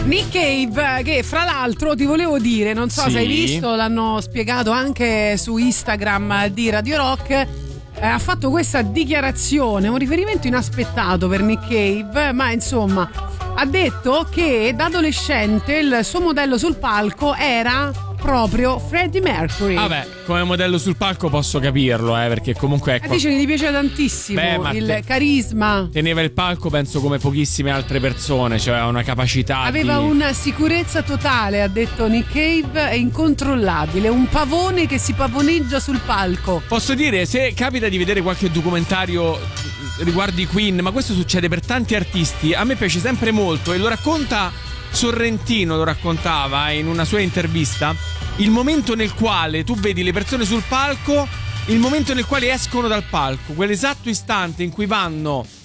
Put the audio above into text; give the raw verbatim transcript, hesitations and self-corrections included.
Nick Cave, che fra l'altro ti volevo dire, non so sì. se hai visto, l'hanno spiegato anche su Instagram di Radio Rock, eh, ha fatto questa dichiarazione, un riferimento inaspettato per Nick Cave, ma insomma ha detto che da adolescente il suo modello sul palco era proprio Freddie Mercury. Vabbè, come modello sul palco posso capirlo, eh, perché comunque ecco, dice che gli piace tantissimo. Beh, il te, carisma. Teneva il palco, penso, come pochissime altre persone, cioè una capacità. Aveva di... una sicurezza totale, ha detto Nick Cave, è incontrollabile, un pavone che si pavoneggia sul palco. Posso dire, se capita di vedere qualche documentario riguardo i Queen, ma questo succede per tanti artisti, a me piace sempre molto e lo racconta Sorrentino, lo raccontava in una sua intervista, il momento nel quale tu vedi le persone sul palco, il momento nel quale escono dal palco, quell'esatto istante in cui vanno